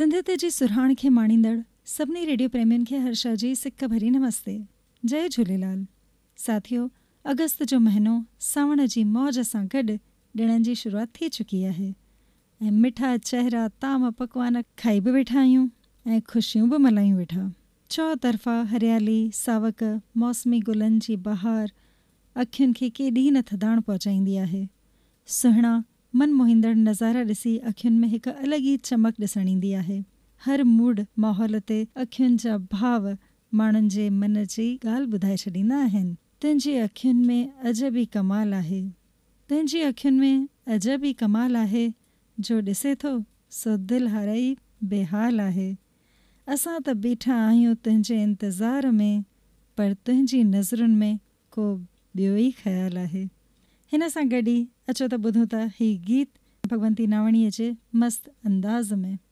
सिंधियत जी सुरहाण खे माणींदड़ सभिनी रेडियो प्रेमियुनि खे हर्षा जी सिक भरी नमस्ते। जय झूलेलाल साथियो। अगस्त जो महीनो सावण जी मौज सां गॾु ॾिणनि जी शुरूआति थी चुकी आहे ऐं मिठा चहिरा ताम पकवान खाई बि वेठा आहियूं ऐं ख़ुशियूं बि मल्हायूं वेठा। चौतरफ़ा हरियाली सावक मौसमी गुलनि जी बहार अखियुनि खे केॾी न थधाण पहुचाईंदी आहे। सुहिणा मन मोहींदड़ नज़ारा ॾिसी अखियुनि में हिकु अलॻि ई चमक ॾिसण ईंदी आहे। हर मूड माहौल ते अखियुनि जा भाव माण्हुनि जे मन जी ॻाल्हि ॿुधाए छॾींदा आहिनि। तुंहिंजी अखियुनि में अजब ई कमाल आहे, तुंहिंजी अखियुनि में अजब ई कमाल आहे, जो ॾिसे थो सो दिलि हाराई बेहाल आहे। असां त बीठा आहियूं तुंहिंजे इंतज़ार में, पर तुंहिंजी नज़रुनि में को ॿियो ई ख़्यालु आहे। हिन सां गॾु ई अचो त ॿुधूं था हीउ गीत भगवंती नावणीअ जे मस्तु अंदाज़ में।